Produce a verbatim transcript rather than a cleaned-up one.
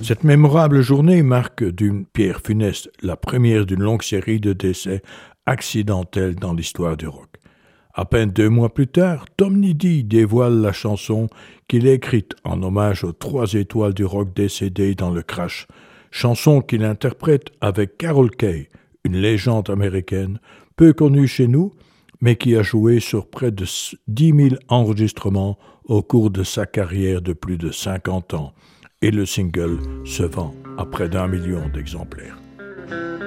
Cette mémorable journée marque d'une pierre funeste la première d'une longue série de décès accidentels dans l'histoire du rock. À peine deux mois plus tard, Tom Nidy dévoile la chanson qu'il a écrite en hommage aux trois étoiles du rock décédées dans le crash, chanson qu'il interprète avec Carol Kaye, une légende américaine peu connue chez nous, mais qui a joué sur près de dix mille enregistrements au cours de sa carrière de plus de cinquante ans, et le single se vend à près d'un million d'exemplaires.